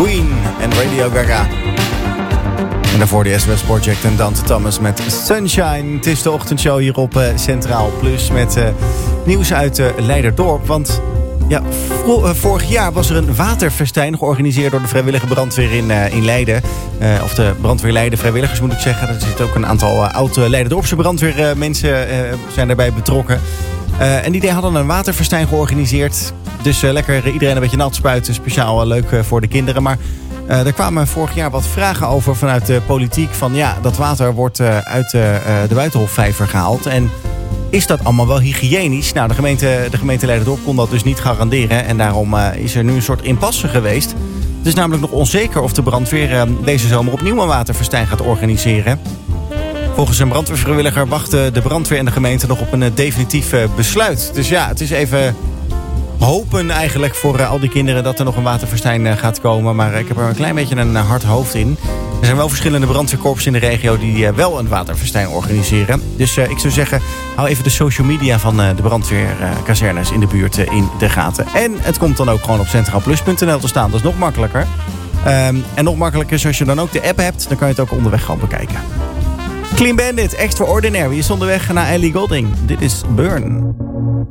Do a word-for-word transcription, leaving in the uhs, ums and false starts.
Queen en Radio Gaga. En daarvoor de S W S Project en Dante Thomas met Sunshine. Het is de ochtendshow hier op uh, Centraal Plus met uh, nieuws uit uh, Leiderdorp. Want ja, vro- uh, vorig jaar was er een waterfestijn georganiseerd door de vrijwillige brandweer in, uh, in Leiden. Uh, of de brandweer Leiden vrijwilligers moet ik zeggen. Er zitten ook een aantal uh, oud-Leiderdorpse brandweermensen uh, zijn daarbij betrokken. Uh, en die hadden een waterfestijn georganiseerd. Dus uh, lekker iedereen een beetje nat spuiten. Speciaal uh, leuk uh, voor de kinderen. Maar uh, er kwamen vorig jaar wat vragen over vanuit de politiek. Van ja, dat water wordt uh, uit uh, de Buitenhofvijver gehaald. En is dat allemaal wel hygiënisch? Nou, de gemeente, de gemeente Leiderdorp kon dat dus niet garanderen. En daarom uh, is er nu een soort impasse geweest. Het is namelijk nog onzeker of de brandweer uh, deze zomer opnieuw een waterfestijn gaat organiseren. Volgens een brandweervrijwilliger wachten de brandweer en de gemeente nog op een uh, definitief uh, besluit. Dus ja, het is even hopen eigenlijk voor uh, al die kinderen dat er nog een waterfestijn uh, gaat komen. Maar uh, ik heb er een klein beetje een uh, hard hoofd in. Er zijn wel verschillende brandweerkorps in de regio die uh, wel een waterfestijn organiseren. Dus uh, ik zou zeggen, hou even de social media van uh, de brandweerkazernes uh, in de buurt uh, in de gaten. En het komt dan ook gewoon op centraalplus punt n l te staan. Dat is nog makkelijker. Um, en nog makkelijker is als je dan ook de app hebt, dan kan je het ook onderweg gewoon bekijken. Clean Bandit, Extraordinary is onderweg naar Ellie Goulding. Dit is Burn.